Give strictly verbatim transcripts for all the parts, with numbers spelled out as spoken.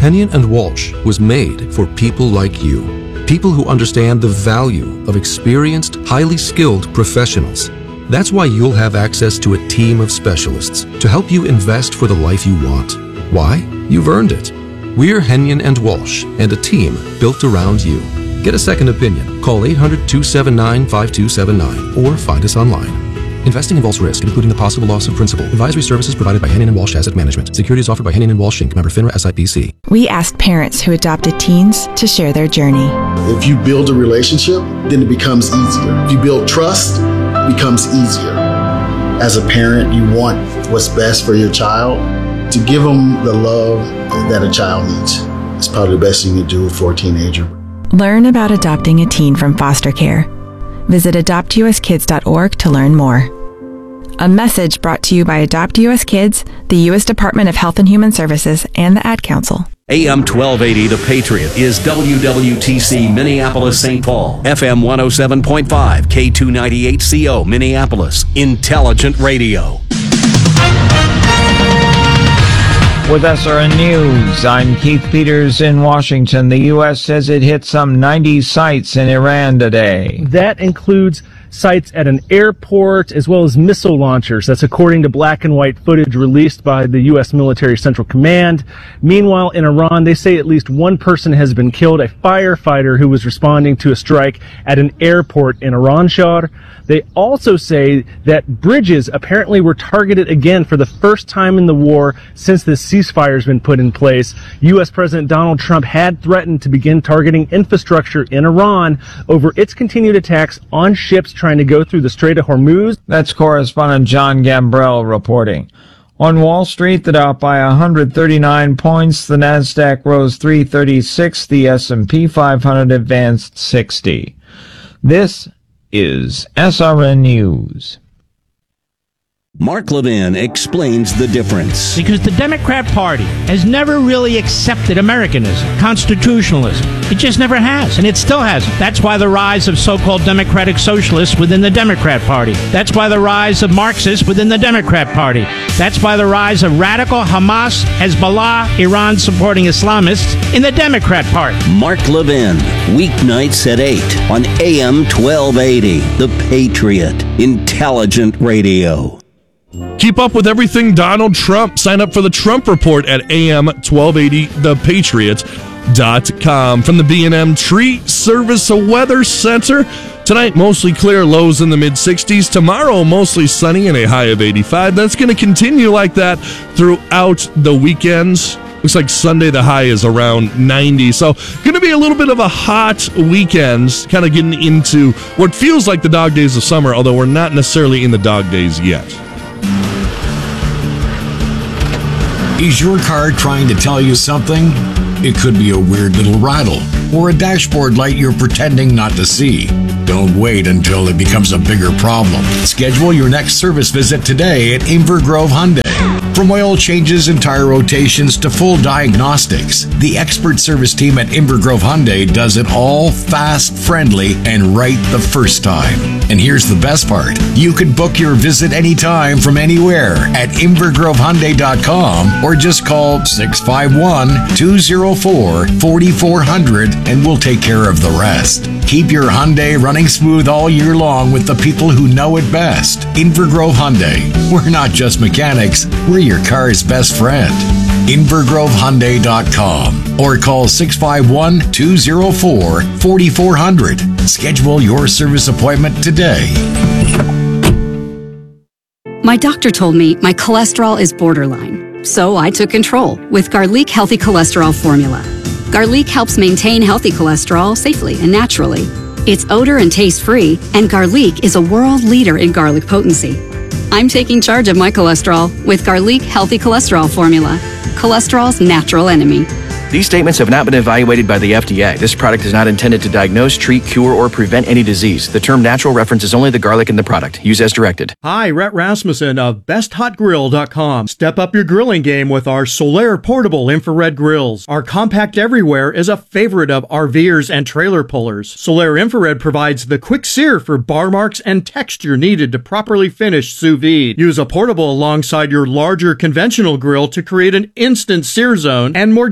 Hennion and Walsh was made for people like you. People who understand the value of experienced, highly skilled professionals. That's why you'll have access to a team of specialists to help you invest for the life you want. Why? You've earned it. We're Hennion and Walsh, and a team built around you. Get a second opinion. Call eight hundred, two seven nine, five two seven nine or find us online. Investing involves risk, including the possible loss of principal. Advisory services provided by Hennion and Walsh Asset Management. Securities offered by Hennion and Walsh Incorporated. Member FINRA S I P C. We asked parents who adopted teens to share their journey. If you build a relationship, then it becomes easier. If you build trust, it becomes easier. As a parent, you want what's best for your child. To give them the love that a child needs is probably the best thing you can do for a teenager. Learn about adopting a teen from foster care. Visit adopt u s kids dot org to learn more. A message brought to you by Adopt U S Kids, the U S Department of Health and Human Services, and the Ad Council. A M twelve eighty The Patriot is W W T C Minneapolis Saint Paul, F M one oh seven point five, K two ninety-eight C O Minneapolis, Intelligent Radio. With S R N News, I'm Keith Peters in Washington. The U S says it hit some ninety sites in Iran today. That includes sites at an airport as well as missile launchers. That's according to black and white footage released by the U S Military Central Command. Meanwhile, in Iran, they say at least one person has been killed, a firefighter who was responding to a strike at an airport in Iranshar. They also say that bridges apparently were targeted again for the first time in the war since this ceasefire has been put in place. U S President Donald Trump had threatened to begin targeting infrastructure in Iran over its continued attacks on ships trying to go through the Strait of Hormuz. That's correspondent John Gambrell reporting. On Wall Street, the Dow by one hundred thirty-nine points, the Nasdaq rose three thirty-six, the S and P five hundred advanced sixty. This is S R N News. Mark Levin explains the difference. Because the Democrat Party has never really accepted Americanism, constitutionalism. It just never has, and it still hasn't. That's why the rise of so-called democratic socialists within the Democrat Party. That's why the rise of Marxists within the Democrat Party. That's why the rise of radical Hamas, Hezbollah, Iran-supporting Islamists in the Democrat Party. Mark Levin, weeknights at eight on A M twelve eighty, The Patriot, Intelligent Radio. Keep up with everything Donald Trump. Sign up for the Trump Report at A M twelve eighty the patriot dot com. From the B and M Tree Service Weather Center, tonight mostly clear, lows in the mid sixties. Tomorrow mostly sunny and a high of eighty-five. That's going to continue like that throughout the weekends. Looks like Sunday the high is around ninety. So going to be a little bit of a hot weekend, kind of getting into what feels like the dog days of summer, although we're not necessarily in the dog days yet. Is your car trying to tell you something? It could be a weird little rattle or a dashboard light you're pretending not to see. Don't wait until it becomes a bigger problem. Schedule your next service visit today at Inver Grove Hyundai. From oil changes and tire rotations to full diagnostics, the expert service team at Inver Grove Hyundai does it all fast, friendly, and right the first time. And here's the best part. You can book your visit anytime from anywhere at inver grove hyundai dot com or just call six five one, two oh four, four four zero zero and we'll take care of the rest. Keep your Hyundai running smooth all year long with the people who know it best. Inver Grove Hyundai. We're not just mechanics, we're your car's best friend. inver grove hyundai dot com or call six five one, two oh four, four four zero zero. Schedule your service appointment today. My doctor told me my cholesterol is borderline, so I took control with Garlic Healthy Cholesterol Formula. Garlic helps maintain healthy cholesterol safely and naturally. It's odor and taste free, and Garlic is a world leader in garlic potency. I'm taking charge of my cholesterol with Garlic Healthy Cholesterol Formula, cholesterol's natural enemy. These statements have not been evaluated by the F D A. This product is not intended to diagnose, treat, cure, or prevent any disease. The term natural references only the garlic in the product. Use as directed. Hi, Rhett Rasmussen of best hot grill dot com. Step up your grilling game with our Solaire portable infrared grills. Our compact everywhere is a favorite of RVers and trailer pullers. Solaire infrared provides the quick sear for bar marks and texture needed to properly finish sous vide. Use a portable alongside your larger conventional grill to create an instant sear zone and more juicy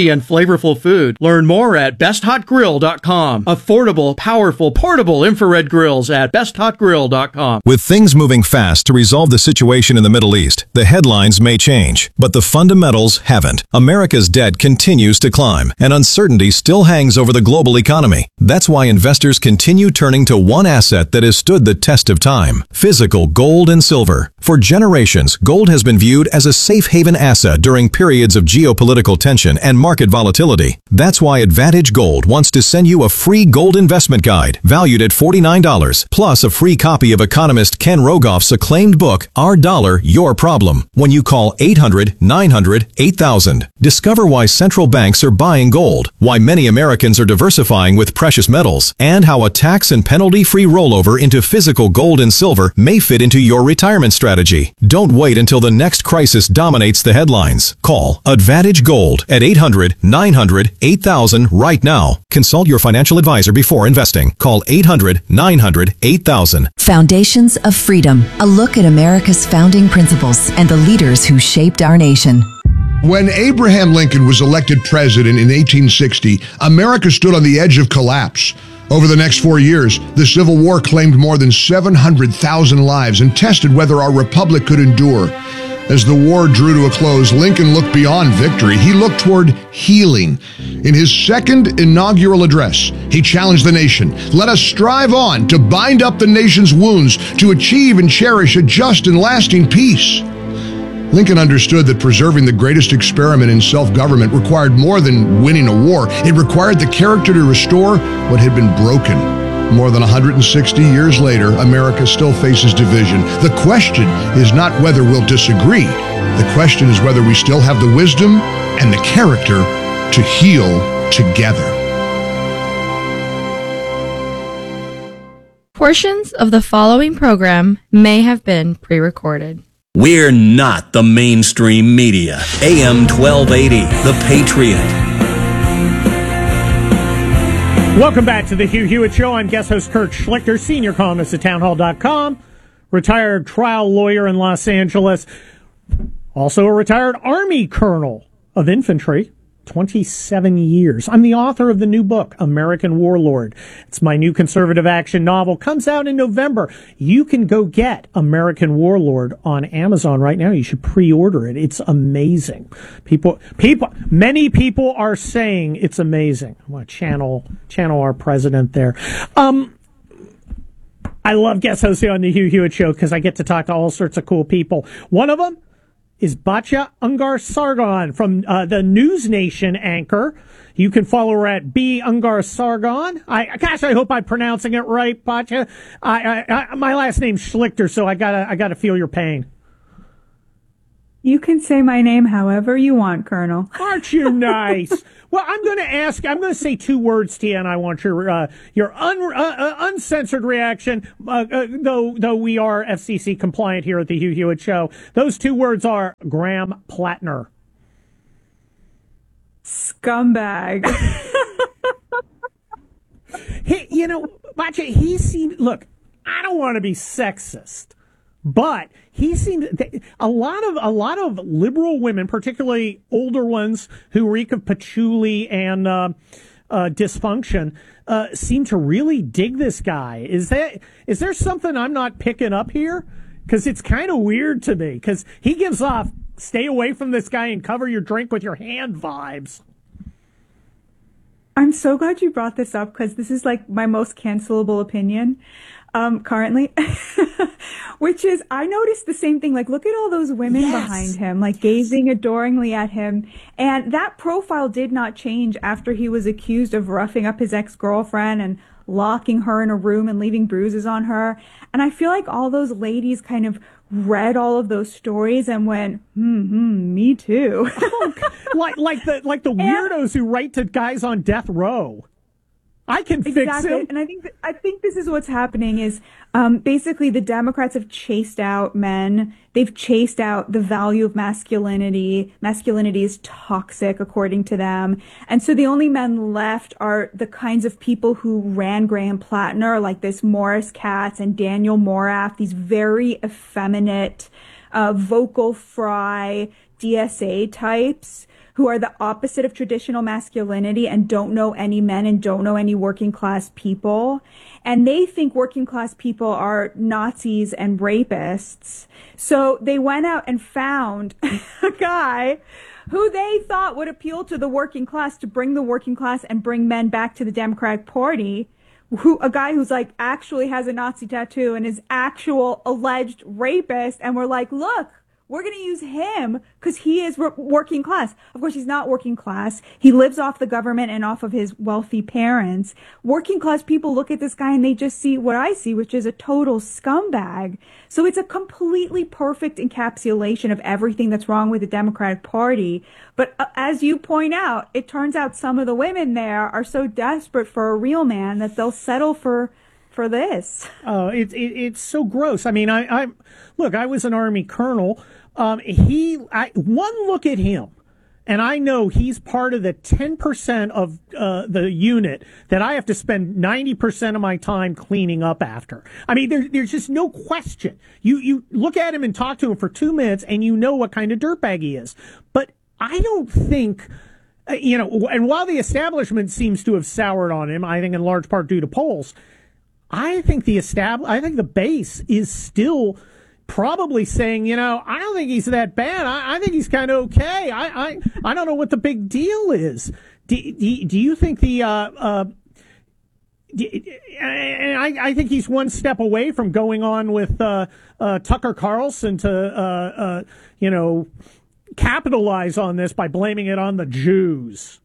tasty and flavorful food. Learn more at best hot grill dot com. Affordable, powerful, portable infrared grills at best hot grill dot com. With things moving fast to resolve the situation in the Middle East, the headlines may change, but the fundamentals haven't. America's debt continues to climb, and uncertainty still hangs over the global economy. That's why investors continue turning to one asset that has stood the test of time: physical gold and silver. For generations, gold has been viewed as a safe haven asset during periods of geopolitical tension and market volatility. That's why Advantage Gold wants to send you a free gold investment guide valued at forty-nine dollars, plus a free copy of economist Ken Rogoff's acclaimed book, Our Dollar, Your Problem, when you call eight hundred, nine hundred, eight thousand. Discover why central banks are buying gold, why many Americans are diversifying with precious metals, and how a tax and penalty-free rollover into physical gold and silver may fit into your retirement strategy. Don't wait until the next crisis dominates the headlines. Call Advantage Gold at eight hundred, nine hundred, eight thousand right now. Consult your financial advisor before investing. Call eight hundred, nine hundred, eight thousand. Foundations of Freedom, a look at America's founding principles and the leaders who shaped our nation. When Abraham Lincoln was elected president in eighteen sixty, America stood on the edge of collapse. Over the next four years, the Civil War claimed more than seven hundred thousand lives and tested whether our republic could endure. As the war drew to a close, Lincoln looked beyond victory. He looked toward healing. In his second inaugural address, he challenged the nation. Let us strive on to bind up the nation's wounds, to achieve and cherish a just and lasting peace. Lincoln understood that preserving the greatest experiment in self-government required more than winning a war. It required the character to restore what had been broken. More than one hundred sixty years later, America still faces division. The question is not whether we'll disagree. The question is whether we still have the wisdom and the character to heal together. Portions of the following program may have been pre-recorded. We're not the mainstream media. A M twelve eighty, The Patriot. Welcome back to the Hugh Hewitt Show. I'm guest host Kurt Schlichter, senior columnist at townhall dot com, retired trial lawyer in Los Angeles, also a retired Army colonel of infantry, twenty-seven years. I'm the author of the new book, American Warlord. It's my new conservative action novel. Comes out in November. You can go get American Warlord on Amazon right now. You should pre-order it. It's amazing. People, people, many people are saying it's amazing. I want to channel, channel our president there. Um, I love guest hosting on the Hugh Hewitt Show because I get to talk to all sorts of cool people. One of them is Batya Ungar-Sargon from uh, the News Nation anchor. You can follow her at B Ungar-Sargon. I gosh, I hope I'm pronouncing it right, Batya. I, I, I, my last name's Schlichter, so I gotta I gotta feel your pain. You can say my name however you want, Colonel. Aren't you nice? Well, I'm going to ask, I'm going to say two words to you, and I want your uh, your un, uh, uh, uncensored reaction, uh, uh, though though we are F C C compliant here at the Hugh Hewitt Show. Those two words are Graham Plattner. Scumbag. Hey, you know, Batya, he seemed, look, I don't want to be sexist, but he seemed a lot of a lot of liberal women, particularly older ones who reek of patchouli and uh, uh, dysfunction, uh, seem to really dig this guy. Is that is there something I'm not picking up here? Because it's kind of weird to me. Because he gives off "stay away from this guy and cover your drink with your hand" vibes. I'm so glad you brought this up because this is like my most cancelable opinion. Um, currently, which is, I noticed the same thing. Like, look at all those women yes. behind him, like gazing adoringly at him. And that profile did not change after he was accused of roughing up his ex-girlfriend and locking her in a room and leaving bruises on her. And I feel like all those ladies kind of read all of those stories and went, hmm, hmm me too. oh, like, like the, like the weirdos and, who write to guys on death row. I can fix exactly. him. And I think, th- I think this is what's happening is, um, basically the Democrats have chased out men. They've chased out the value of masculinity. Masculinity is toxic, according to them. And so the only men left are the kinds of people who ran Graham Plattner, like this Morris Katz and Daniel Morath, these very effeminate, uh, vocal fry, D S A types who are the opposite of traditional masculinity and don't know any men and don't know any working class people. And they think working class people are Nazis and rapists. So they went out and found a guy who they thought would appeal to the working class, to bring the working class and bring men back to the Democratic Party. Who, a guy who's like actually has a Nazi tattoo and is actual alleged rapist. And we're like, look, we're going to use him because he is r- working class. Of course, he's not working class. He lives off the government and off of his wealthy parents. Working class people look at this guy and they just see what I see, which is a total scumbag. So it's a completely perfect encapsulation of everything that's wrong with the Democratic Party. But uh, as you point out, it turns out some of the women there are so desperate for a real man that they'll settle for for this. Oh, it, it, it's so gross. I mean, I, I look, I was an Army colonel. Um, he, I, one look at him, and I know he's part of the ten percent of uh, the unit that I have to spend ninety percent of my time cleaning up after. I mean, there, there's just no question. You, you look at him and talk to him for two minutes, and you know what kind of dirtbag he is. But I don't think, uh, you know, and while the establishment seems to have soured on him, I think in large part due to polls, I think the estab- I think the base is still probably saying, you know, I don't think he's that bad. I, I think he's kind of okay. I, I, I don't know what the big deal is. Do, do, do you think the, uh, uh, do, and I, I think he's one step away from going on with, uh, uh, Tucker Carlson to, uh, uh, you know, capitalize on this by blaming it on the Jews.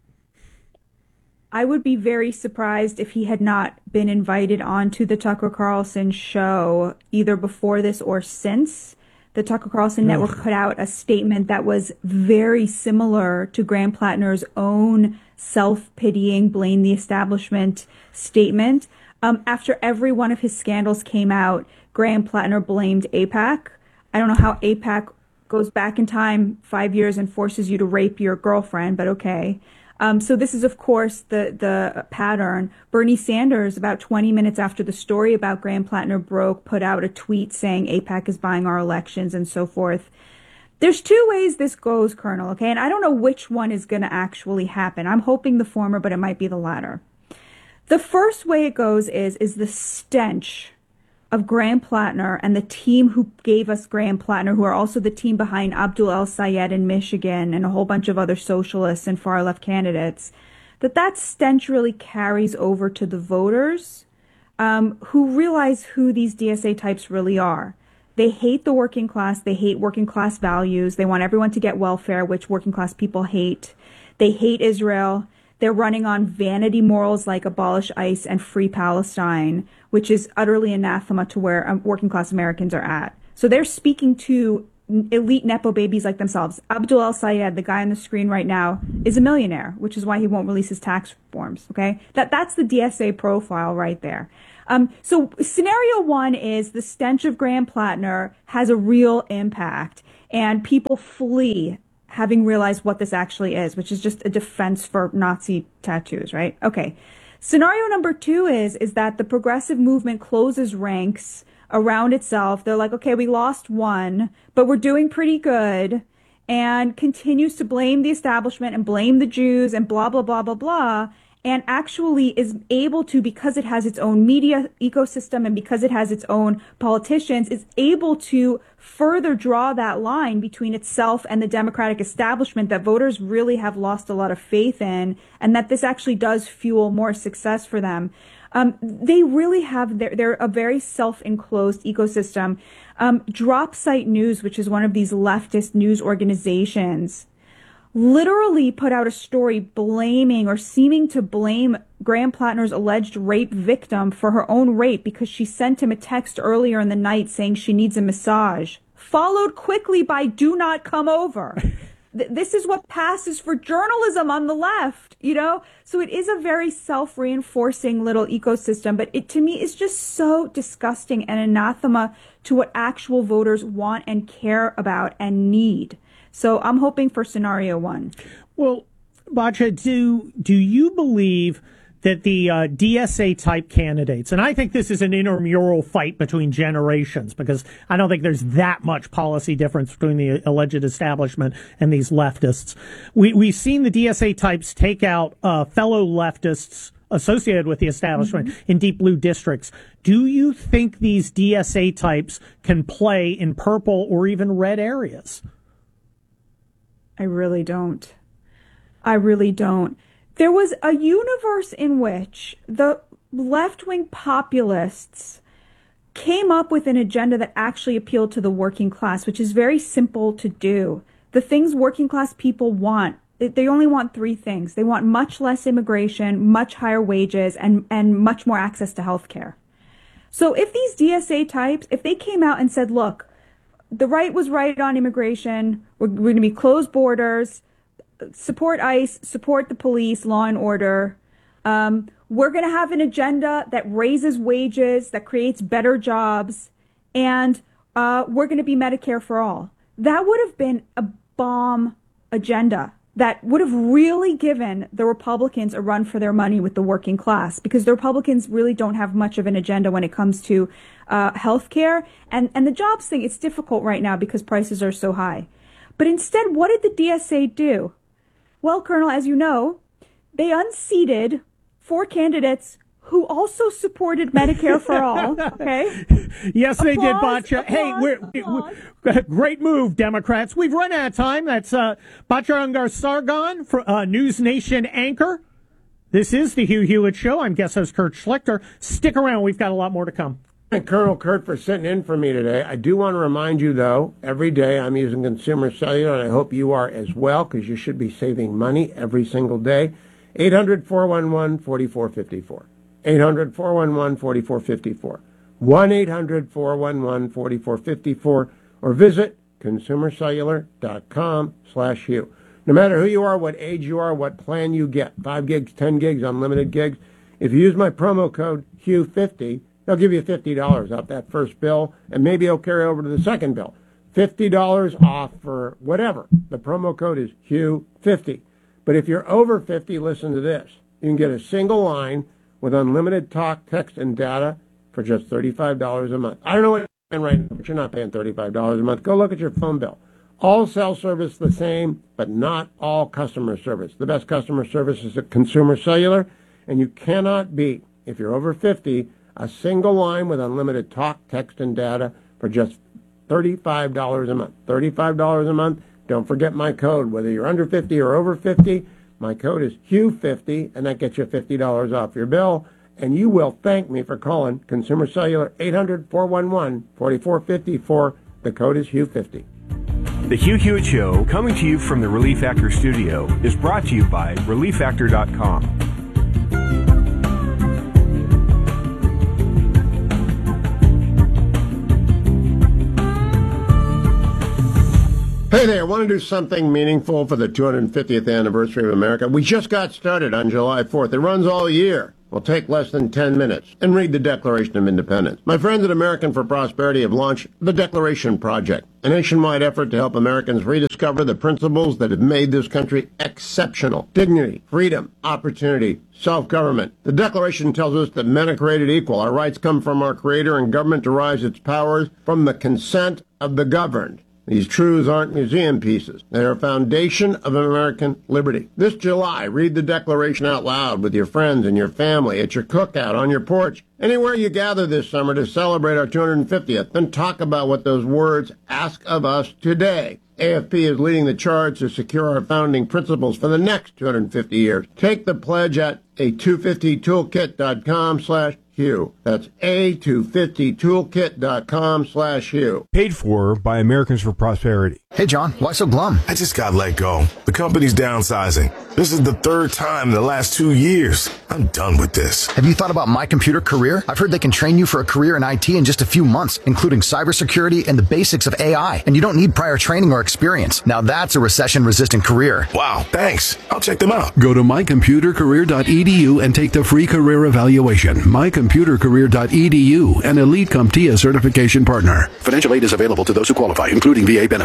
I would be very surprised if he had not been invited onto the Tucker Carlson show either before this or since. The Tucker Carlson Network put out a statement that was very similar to Graham Plattner's own self-pitying, blame the establishment statement. Um, after every one of his scandals came out, Graham Plattner blamed AIPAC. I don't know how AIPAC goes back in time five years and forces you to rape your girlfriend, but okay. Um, so this is, of course, the, the pattern. Bernie Sanders, about twenty minutes after the story about Graham Plattner broke, put out a tweet saying AIPAC is buying our elections and so forth. There's two ways this goes, Colonel, okay? And I don't know which one is going to actually happen. I'm hoping the former, but it might be the latter. The first way it goes is, is the stench of Graham Plattner and the team who gave us Graham Plattner, who are also the team behind Abdul El-Sayed in Michigan and a whole bunch of other socialists and far-left candidates, that that stench really carries over to the voters um, who realize who these D S A types really are. They hate the working class. They hate working class values. They want everyone to get welfare, which working class people hate. They hate Israel. They're running on vanity morals like abolish ICE and free Palestine, which is utterly anathema to where um, working class Americans are at. So they're speaking to elite Nepo babies like themselves. Abdul El-Sayed, the guy on the screen right now, is a millionaire, which is why he won't release his tax forms. Okay, that that's the D S A profile right there. Um, so scenario one is the stench of Graham Plattner has a real impact, and people flee, having realized what this actually is, which is just a defense for Nazi tattoos, right? Okay. Scenario number two is, is that the progressive movement closes ranks around itself. They're like, okay, we lost one, but we're doing pretty good, and continues to blame the establishment and blame the Jews and blah, blah, blah, blah, blah. And actually is able to, because it has its own media ecosystem and because it has its own politicians, is able to further draw that line between itself and the Democratic establishment that voters really have lost a lot of faith in, and that this actually does fuel more success for them. Um, they really have, they're, they're a very self-enclosed ecosystem. Um, Drop Site News, which is one of these leftist news organizations, literally put out a story blaming or seeming to blame Graham Plattner's alleged rape victim for her own rape because she sent him a text earlier in the night saying she needs a massage, followed quickly by "do not come over." Th- this is what passes for journalism on the left, you know? So it is a very self-reinforcing little ecosystem, but it to me is just so disgusting and anathema to what actual voters want and care about and need. So I'm hoping for scenario one. Well, Batya, do do you believe that the uh, D S A type candidates, and I think this is an intramural fight between generations, because I don't think there's that much policy difference between the alleged establishment and these leftists. We, we've seen the D S A types take out uh, fellow leftists associated with the establishment mm-hmm. in deep blue districts. Do you think these D S A types can play in purple or even red areas? I really don't. I really don't. There was a universe in which the left-wing populists came up with an agenda that actually appealed to the working class, which is very simple to do. The things working class people want, they only want three things. They want much less immigration, much higher wages, and, and much more access to health care. So if these D S A types, if they came out and said, look, the right was right on immigration, we're, we're going to be closed borders, support ICE, support the police, law and order. Um, we're going to have an agenda that raises wages, that creates better jobs, and uh, we're going to be Medicare for all. That would have been a bomb agenda that would have really given the Republicans a run for their money with the working class, because the Republicans really don't have much of an agenda when it comes to uh, health care. And, and the jobs thing, it's difficult right now because prices are so high. But instead, what did the D S A do? Well, Colonel, as you know, they unseated four candidates who also supported Medicare for all. Okay. Yes, they applause, did, Batya. Applause, hey, we're, we're great move, Democrats. We've run out of time. That's uh, Batya Ungar-Sargon, for uh, News Nation anchor. This is the Hugh Hewitt Show. I'm guest host Kurt Schlichter. Stick around. We've got a lot more to come. Thank Colonel Kurt for sitting in for me today. I do want to remind you, though, every day I'm using Consumer Cellular, and I hope you are as well, because you should be saving money every single day. eight hundred, four one one, four four five four. eight hundred, four one one, four four five four. one eight hundred, four one one, four four five four. Or visit consumercellular.com slash Hugh. No matter who you are, what age you are, what plan you get, five gigs, ten gigs, unlimited gigs, if you use my promo code Hugh fifty, they'll give you fifty dollars off that first bill, and maybe it'll carry over to the second bill. fifty dollars off for whatever. The promo code is Hugh fifty. But if you're over fifty, listen to this. You can get a single line with unlimited talk, text, and data for just thirty-five dollars a month. I don't know what you're paying right now, but you're not paying thirty-five dollars a month. Go look at your phone bill. All cell service the same, but not all customer service. The best customer service is at Consumer Cellular, and you cannot beat, if you're over fifty, a single line with unlimited talk, text, and data for just thirty-five dollars a month. thirty-five dollars a month. Don't forget my code. Whether you're under fifty or over fifty, my code is Hugh fifty, and that gets you fifty dollars off your bill. And you will thank me for calling Consumer Cellular, eight hundred, four one one, four four five four. The code is Hugh fifty. The Hugh Hewitt Show, coming to you from the Relief Factor studio, is brought to you by relief factor dot com. Hey there, want to do something meaningful for the two hundred fiftieth anniversary of America? We just got started on July fourth. It runs all year. Will take less than ten minutes. And read the Declaration of Independence. My friends at American for Prosperity have launched the Declaration Project, a nationwide effort to help Americans rediscover the principles that have made this country exceptional. Dignity, freedom, opportunity, self-government. The Declaration tells us that men are created equal. Our rights come from our Creator, and government derives its powers from the consent of the governed. These truths aren't museum pieces. They are a foundation of American liberty. This July, read the Declaration out loud with your friends and your family, at your cookout, on your porch, anywhere you gather this summer to celebrate our two hundred fiftieth. Then talk about what those words ask of us today. A F P is leading the charge to secure our founding principles for the next two hundred fifty years. Take the pledge at a two fifty toolkit dot com slash Hugh. That's a two fifty toolkit dot com slash Hugh. Paid for by Americans for Prosperity. Hey, John, why so glum? I just got let go. The company's downsizing. This is the third time in the last two years. I'm done with this. Have you thought about My Computer Career? I've heard they can train you for a career in I T in just a few months, including cybersecurity and the basics of A I. And you don't need prior training or experience. Now that's a recession-resistant career. Wow, thanks. I'll check them out. Go to my computer career dot e d u and take the free career evaluation. my computer career dot e d u, an Elite CompTIA certification partner. Financial aid is available to those who qualify, including V A benefits.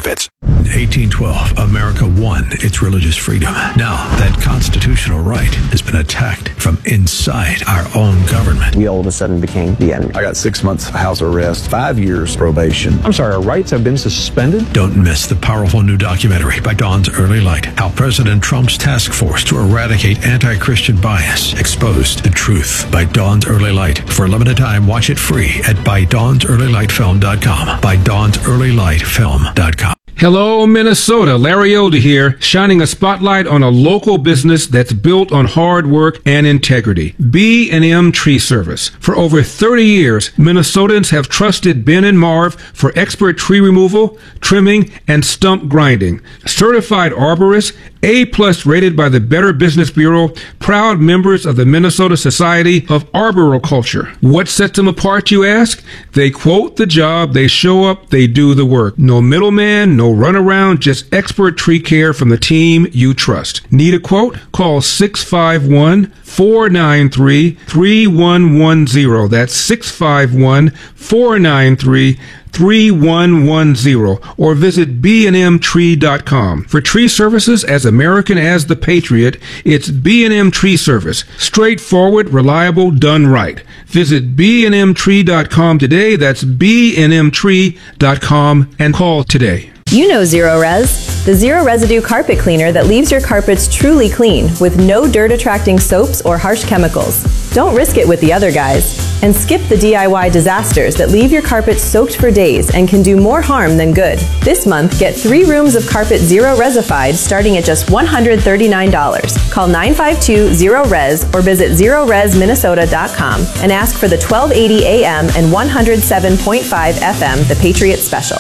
eighteen twelve, America won its religious freedom. Now, that constitutional right has been attacked from inside our own government. We all of a sudden became the enemy. I got six months house arrest, five years probation. I'm sorry, our rights have been suspended? Don't miss the powerful new documentary by Dawn's Early Light, how President Trump's task force to eradicate anti-Christian bias exposed the truth, by Dawn's Early Light. For a limited time, watch it free at buy dawns early light film dot com. buy dawns early light film dot com. Hello, Minnesota. Larry Elder here, shining a spotlight on a local business that's built on hard work and integrity. B and M Tree Service. For over thirty years, Minnesotans have trusted Ben and Marv for expert tree removal, trimming, and stump grinding. Certified arborists, A-plus rated by the Better Business Bureau, proud members of the Minnesota Society of Arboriculture. What sets them apart, you ask? They quote the job, they show up, they do the work. No middleman, no runaround, just expert tree care from the team you trust. Need a quote? Call six five one, four nine three, three one one zero. That's six five one, four nine three, three one one zero, or visit b and m tree dot com. For tree services as American as the Patriot, it's B and M Tree Service. Straightforward, reliable, done right. Visit b and m tree dot com today. That's b and m tree dot com and call today. You know Zero Res, the zero residue carpet cleaner that leaves your carpets truly clean with no dirt attracting soaps or harsh chemicals. Don't risk it with the other guys. And skip the D I Y disasters that leave your carpet soaked for days and can do more harm than good. This month, get three rooms of carpet Zero Resified starting at just one hundred thirty-nine dollars. Call nine five two, zero res or visit zero res minnesota dot com and ask for the twelve eighty A M and one oh seven point five F M, the Patriot Special.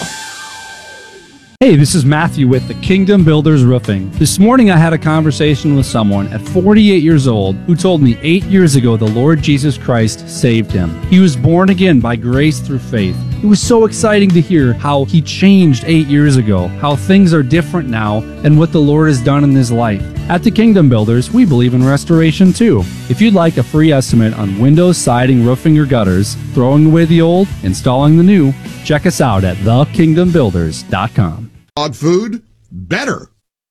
Hey, this is Matthew with the Kingdom Builders Roofing. This morning I had a conversation with someone at forty-eight years old who told me eight years ago the Lord Jesus Christ saved him. He was born again by grace through faith. It was so exciting to hear how he changed eight years ago, how things are different now, and what the Lord has done in his life. At the Kingdom Builders, we believe in restoration too. If you'd like a free estimate on windows, siding, roofing, or gutters, throwing away the old, installing the new, check us out at the kingdom builders dot com. Dog food, better.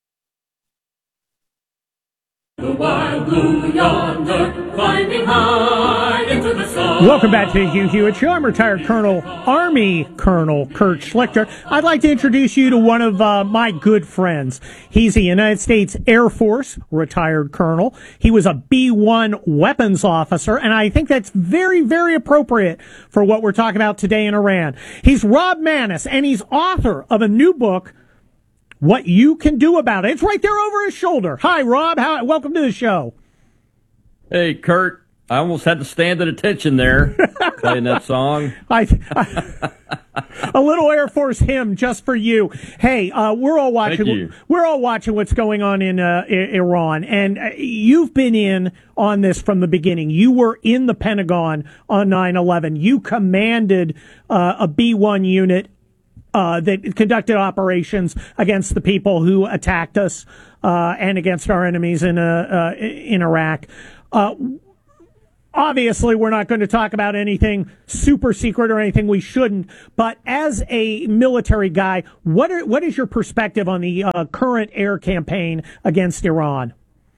The wild blue yonder, climbing high into the sun. Welcome back to the Hugh Hewitt Show. I'm retired Colonel, Army Colonel Kurt Schlichter. I'd like to introduce you to one of uh, my good friends. He's a United States Air Force retired colonel. He was a B one weapons officer, and I think that's very, very appropriate for what we're talking about today in Iran. He's Rob Maness, and he's author of a new book, What You Can Do About It. It's right there over his shoulder. Hi, Rob. How, welcome to the show. Hey, Kurt. I almost had to stand at attention there, playing that song. I, I, a little Air Force hymn just for you. Hey, uh, we're all watching. Thank you. We're all watching what's going on in uh, I- Iran, and uh, you've been in on this from the beginning. You were in the Pentagon on nine eleven. You commanded uh, a B one unit Uh, that conducted operations against the people who attacked us uh, and against our enemies in uh, uh, in Iraq. Uh, obviously, we're not going to talk about anything super secret or anything we shouldn't. But as a military guy, what are, what is your perspective on the uh, current air campaign against Iran?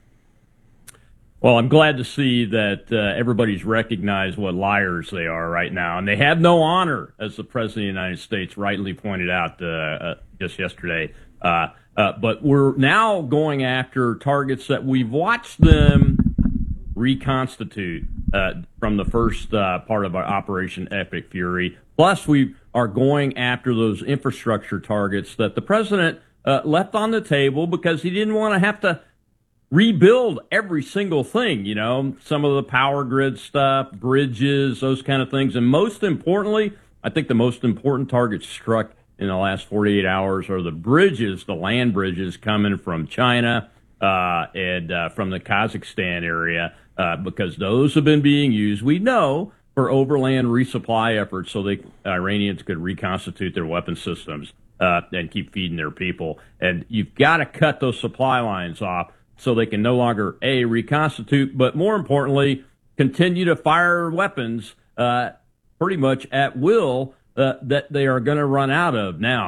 Well, I'm glad to see that uh, everybody's recognized what liars they are right now, and they have no honor, as the President of the United States rightly pointed out uh, uh, just yesterday. Uh, uh, but we're now going after targets that we've watched them reconstitute uh, from the first uh, part of our Operation Epic Fury. Plus, we are going after those infrastructure targets that the President uh, left on the table because he didn't want to have to rebuild every single thing, you know, some of the power grid stuff, bridges, those kind of things. And most importantly, I think the most important targets struck in the last forty-eight hours are the bridges, the land bridges coming from China uh, and uh, from the Kazakhstan area, uh, because those have been being used, we know, for overland resupply efforts so the Iranians could reconstitute their weapon systems uh, and keep feeding their people. And you've got to cut those supply lines off so they can no longer, A, reconstitute, but more importantly, continue to fire weapons uh, pretty much at will uh, that they are going to run out of. Now,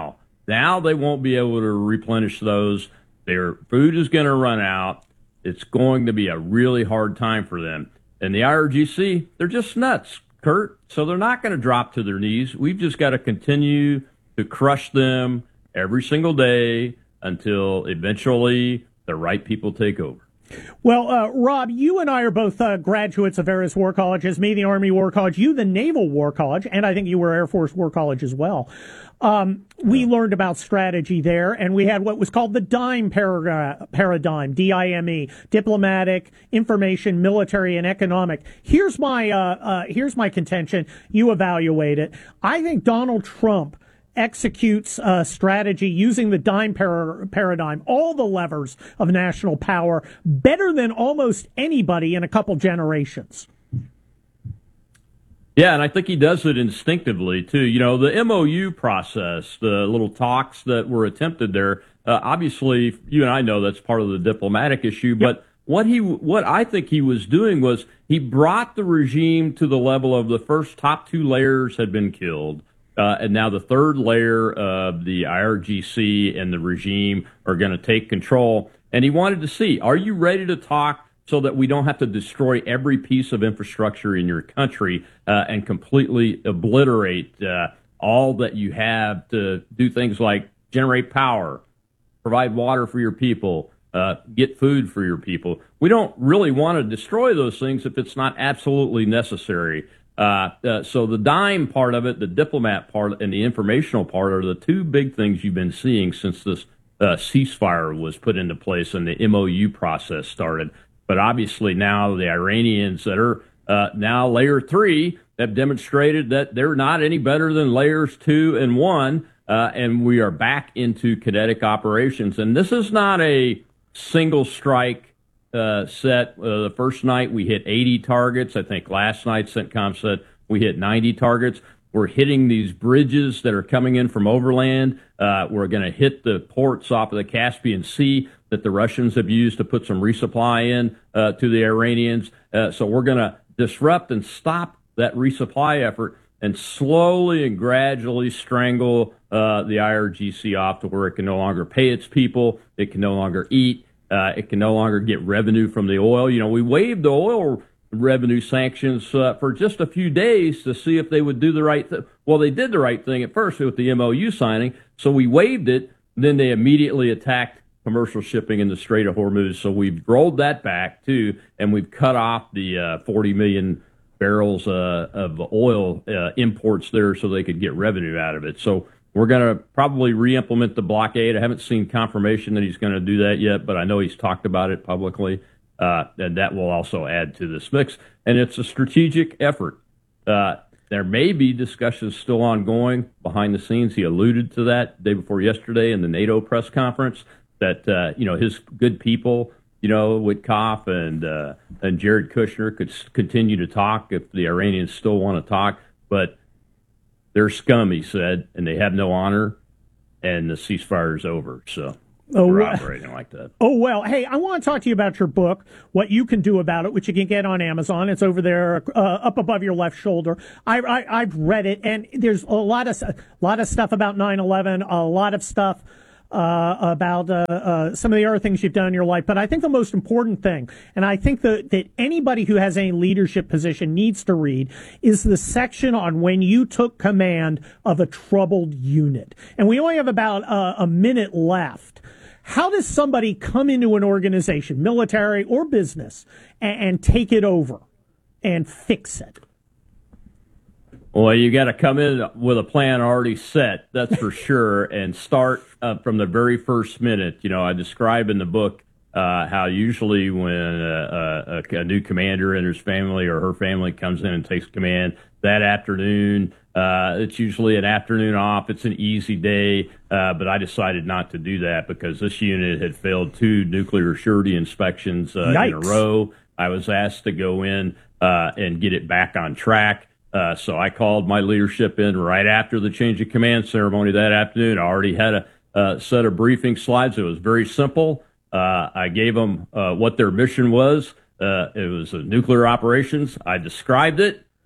Now they won't be able to replenish those. Their food is going to run out. It's going to be a really hard time for them. And the I R G C, they're just nuts, Kurt. So they're not going to drop to their knees. We've just got to continue to crush them every single day until eventually the right people take over. Well, uh, Rob, you and I are both uh, graduates of various war colleges, me, the Army War College, you, the Naval War College, and I think you were Air Force War College as well. Um, we learned about strategy there, and we had what was called the DIME para- paradigm, D I M E, diplomatic, information, military, and economic. Here's my, uh, uh, here's my contention. You evaluate it. I think Donald Trump executes uh, strategy using the DIME par- paradigm, all the levers of national power, better than almost anybody in a couple generations. Yeah, and I think he does it instinctively, too. You know, the M O U process, the little talks that were attempted there, uh, obviously, you and I know that's part of the diplomatic issue, but yep. what he, what I think he was doing was he brought the regime to the level of the first top two layers had been killed. Uh, and now the third layer of the I R G C and the regime are going to take control. And he wanted to see, are you ready to talk so that we don't have to destroy every piece of infrastructure in your country uh, and completely obliterate uh, all that you have to do things like generate power, provide water for your people, uh, get food for your people. We don't really want to destroy those things if it's not absolutely necessary. Uh, uh, so the DIME part of it, the diplomat part, and the informational part are the two big things you've been seeing since this uh, ceasefire was put into place and the M O U process started. But obviously now the Iranians that are uh, now layer three have demonstrated that they're not any better than layers two and one, uh, and we are back into kinetic operations. And this is not a single strike Uh, set. Uh, the first night we hit eighty targets. I think last night CENTCOM said we hit ninety targets. We're hitting these bridges that are coming in from overland. Uh, we're going to hit the ports off of the Caspian Sea that the Russians have used to put some resupply in uh, to the Iranians. Uh, so we're going to disrupt and stop that resupply effort and slowly and gradually strangle uh, the I R G C off to where it can no longer pay its people. It can no longer eat. Uh, it can no longer get revenue from the oil. You know, we waived the oil revenue sanctions uh, for just a few days to see if they would do the right thing. Well, they did the right thing at first with the M O U signing, so we waived it. Then they immediately attacked commercial shipping in the Strait of Hormuz, so we've rolled that back, too, and we've cut off the uh, forty million barrels uh, of oil uh, imports there so they could get revenue out of it. So we're going to probably re-implement the blockade. I haven't seen confirmation that he's going to do that yet, but I know he's talked about it publicly, uh, and that will also add to this mix. And it's a strategic effort. Uh, there may be discussions still ongoing behind the scenes. He alluded to that day before yesterday in the NATO press conference that, uh, you know, his good people, you know, Witkoff and, uh, and Jared Kushner could continue to talk if the Iranians still want to talk, but they're scum, he said, and they have no honor, and the ceasefire is over. So oh, we're well. operating like that. Oh, well, hey, I want to talk to you about your book, What You Can Do About It, which you can get on Amazon. It's over there uh, up above your left shoulder. I, I, I've read it, and there's a lot of, a lot of stuff about nine eleven, a lot of stuff Uh, about uh, uh, some of the other things you've done in your life. But I think the most important thing, and I think that, that anybody who has any leadership position needs to read, is the section on when you took command of a troubled unit. And we only have about uh, a minute left. How does somebody come into an organization, military or business, and, and take it over and fix it? Well, you got to come in with a plan already set, that's for sure, and start uh, from the very first minute. You know, I describe in the book uh, how usually when a, a, a new commander and his family or her family comes in and takes command that afternoon, uh, it's usually an afternoon off. It's an easy day, uh, but I decided not to do that because this unit had failed two nuclear surety inspections uh, in a row. I was asked to go in uh, and get it back on track. Uh, so I called my leadership in right after the change of command ceremony that afternoon. I already had a, a set of briefing slides. It was very simple. Uh, I gave them uh, what their mission was. Uh, it was uh, nuclear operations. I described it.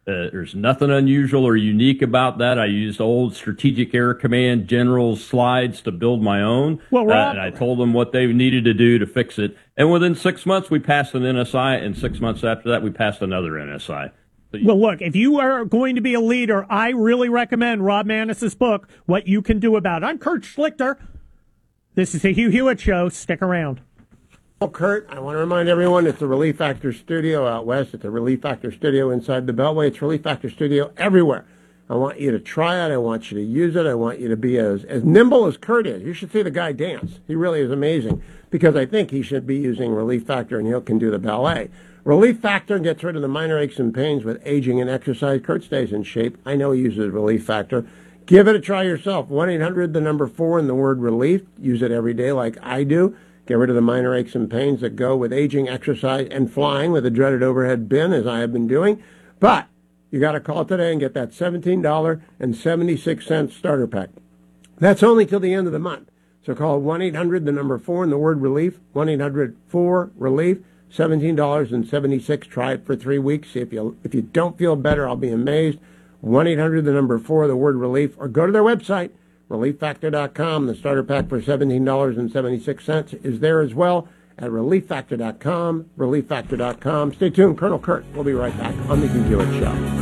Uh, there's nothing unusual or unique about that. I used old Strategic Air Command generals' slides to build my own. Well, Rob, uh, and I told them what they needed to do to fix it. And within six months, we passed an N S I, and six months after that, we passed another N S I. So well, look, if you are going to be a leader, I really recommend Rob Maness's book, What You Can Do About It. I'm Kurt Schlichter. This is the Hugh Hewitt Show. Stick around. Well, Kurt, I want to remind everyone it's the Relief Factor Studio out west. It's a Relief Factor Studio inside the Beltway. It's Relief Factor Studio everywhere. I want you to try it. I want you to use it. I want you to be as, as nimble as Kurt is. You should see the guy dance. He really is amazing because I think he should be using Relief Factor and he can do the ballet. Relief Factor gets rid of the minor aches and pains with aging and exercise. Kurt stays in shape. I know he uses Relief Factor. Give it a try yourself. one eight hundred, the number four, and the word relief. Use it every day like I do. Get rid of the minor aches and pains that go with aging, exercise, and flying with a dreaded overhead bin, as I have been doing. But you got to call today and get that seventeen dollars and seventy-six cents starter pack. That's only till the end of the month. So call one eight hundred, the number four, and the word relief. one eight hundred four relief. seventeen dollars and seventy-six cents. Try it for three weeks. If you if you don't feel better, I'll be amazed. one eight hundred, the number four, the word relief, or go to their website. relief factor dot com. The starter pack for seventeen dollars and seventy-six cents is there as well at relief factor dot com, relief factor dot com. Stay tuned. Colonel Kurt will be right back on the Hugh Hewitt Show.